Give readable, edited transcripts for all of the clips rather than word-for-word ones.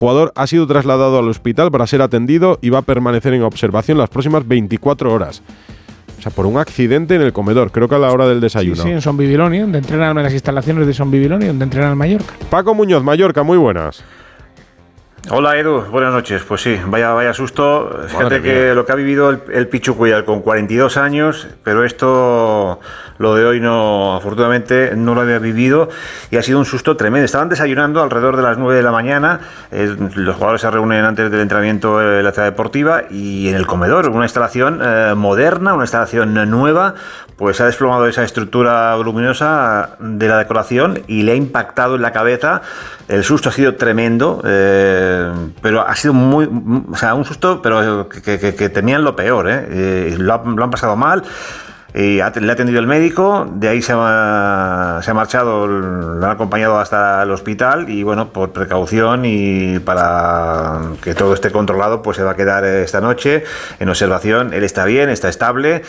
jugador ha sido trasladado al hospital para ser atendido y va a permanecer en observación las próximas 24 horas. O sea, por un accidente en el comedor, creo que a la hora del desayuno. Sí, en Son Bibiloni, donde entrenan en las instalaciones de Son Bibiloni, donde entrenan el Mallorca. Paco Muñoz, Mallorca, muy buenas. Hola Edu, buenas noches. Pues sí, vaya susto. Fíjate que lo que ha vivido el Pichu Cuéllar con 42 años, pero esto, lo de hoy no, afortunadamente no lo había vivido y ha sido un susto tremendo. Estaban desayunando alrededor de las 9 de la mañana, los jugadores se reúnen antes del entrenamiento en la ciudad deportiva y en el comedor, una instalación moderna, una instalación nueva, pues se ha desplomado esa estructura voluminosa de la decoración y le ha impactado en la cabeza. El susto ha sido tremendo, pero ha sido un susto, pero que temían lo peor, lo han pasado mal. Le ha atendido el médico, de ahí se ha marchado, lo han acompañado hasta el hospital y bueno, por precaución y para que todo esté controlado, pues se va a quedar esta noche en observación. Él está bien, está estable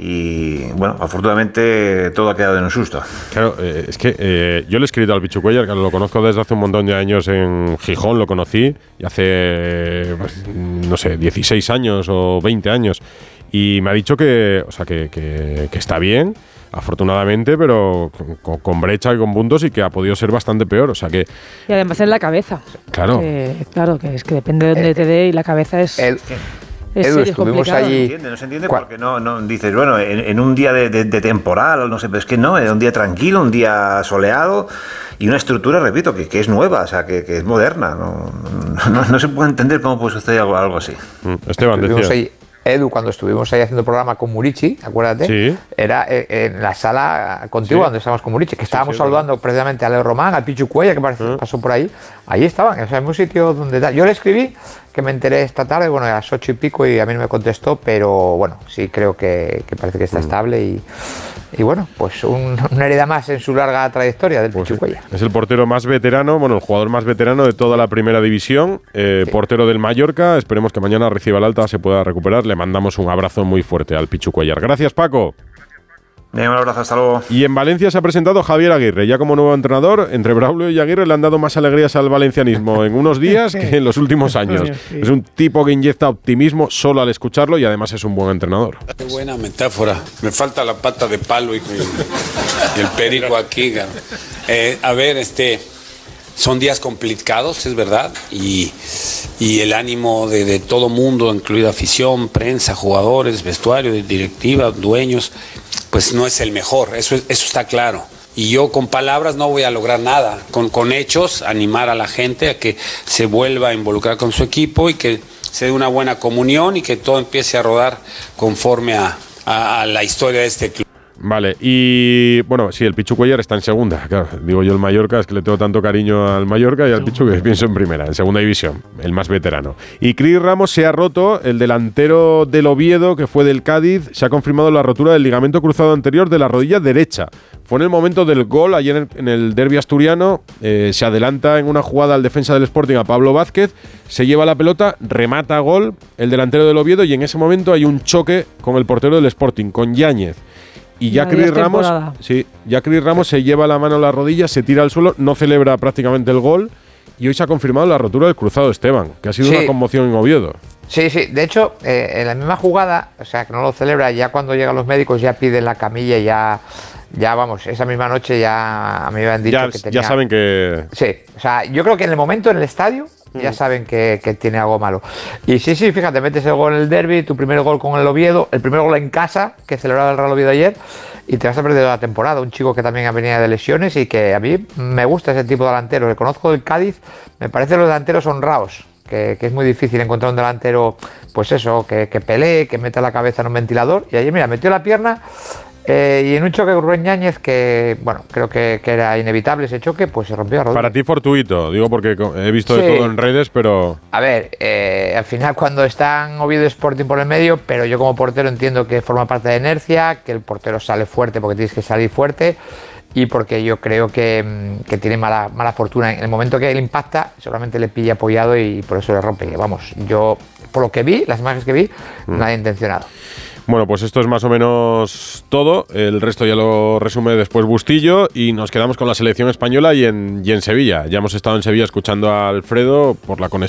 y bueno, afortunadamente todo ha quedado en un susto. Claro, es que yo le he escrito al Pichu Cuéllar, que lo conozco desde hace un montón de años en Gijón, lo conocí, y hace, pues, no sé, 16 años o 20 años. Y me ha dicho que está bien, afortunadamente, pero con brecha y con puntos y que ha podido ser bastante peor. O sea que. Y además en la cabeza. Claro. Claro, que es que depende de dónde te dé y la cabeza es. Edu, estuvimos allí. No se entiende porque no dices, bueno, en un día de temporal, no sé, pero es que no, era un día tranquilo, un día soleado y una estructura, repito, que es nueva, o sea, que es moderna. No se puede entender cómo puede suceder algo así. Esteban, decía. Edu, cuando estuvimos ahí haciendo el programa con Murici, acuérdate, sí. Era en la sala contigua donde estábamos con Murici, que estábamos saludando precisamente a Leo Román, al Pichu Cuéllar, que pasó por ahí. Ahí estaban, o sea, en un sitio donde... Yo le escribí, que me enteré esta tarde, bueno, a las 8 y pico, y a mí no me contestó, pero bueno, sí creo que parece que está estable y bueno, pues una herida más en su larga trayectoria del Pichu Cuéllar. Es el portero más veterano, bueno, el jugador más veterano de toda la primera división, portero del Mallorca. Esperemos que mañana reciba el alta, se pueda recuperar. Le mandamos un abrazo muy fuerte al Pichu Cuéllar. Gracias, Paco. Un abrazo, hasta luego. Y en Valencia se ha presentado Javier Aguirre, ya como nuevo entrenador. Entre Braulio y Aguirre le han dado más alegrías al valencianismo en unos días que en los últimos años. Sí. Es un tipo que inyecta optimismo solo al escucharlo y además es un buen entrenador. Qué buena metáfora. Me falta la pata de palo y el perico aquí. A ver, son días complicados, es verdad, y el ánimo de todo mundo, incluida afición, prensa, jugadores, vestuario, directiva, dueños, pues no es el mejor, eso está claro. Y yo con palabras no voy a lograr nada, con hechos, animar a la gente a que se vuelva a involucrar con su equipo y que se dé una buena comunión y que todo empiece a rodar conforme a la historia de este club. Vale, y bueno, sí, el Pichu Cuéllar está en segunda. Claro, digo yo el Mallorca, es que le tengo tanto cariño al Mallorca y al Pichu que pienso en primera, en segunda división, el más veterano. Y Cris Ramos se ha roto, el delantero del Oviedo, que fue del Cádiz, se ha confirmado la rotura del ligamento cruzado anterior de la rodilla derecha. Fue en el momento del gol, ayer en el derbi asturiano, se adelanta en una jugada al defensa del Sporting, a Pablo Vázquez, se lleva la pelota, remata a gol el delantero del Oviedo y en ese momento hay un choque con el portero del Sporting, con Yáñez. Y ya Cris Ramos se lleva la mano a la rodilla, se tira al suelo, no celebra prácticamente el gol y hoy se ha confirmado la rotura del cruzado, Esteban, que ha sido una conmoción en Oviedo. Sí, de hecho, en la misma jugada, o sea, que no lo celebra, ya cuando llegan los médicos ya piden la camilla y ya vamos, esa misma noche ya a mí me habían dicho que tenía... Ya saben que... Sí, o sea, yo creo que en el momento en el estadio ya saben que tiene algo malo. Y sí, fíjate, metes el gol en el derbi, tu primer gol con el Oviedo, el primer gol en casa, que celebraba el Real Oviedo ayer, y te vas a perder la temporada. Un chico que también venía de lesiones y que a mí me gusta ese tipo de delantero. Que conozco del Cádiz, me parecen los delanteros honrados. Que es muy difícil encontrar un delantero, pues eso, que pelee, que meta la cabeza en un ventilador. Y ayer, mira, metió la pierna y en un choque con Rubén Yáñez, que bueno, creo que era inevitable ese choque, pues se rompió la rodilla. Para ti fortuito, digo porque he visto de todo en redes, pero... A ver, al final cuando están Oviedo Sporting por el medio, pero yo como portero entiendo que forma parte de inercia, que el portero sale fuerte porque tienes que salir fuerte, y porque yo creo que tiene mala fortuna. En el momento que él impacta, seguramente le pilla apoyado y por eso le rompe. Vamos, yo, por lo que vi, las imágenes que vi, nada intencionado. Bueno, pues esto es más o menos todo. El resto ya lo resume después Bustillo y nos quedamos con la selección española y en Sevilla. Ya hemos estado en Sevilla escuchando a Alfredo por la conexión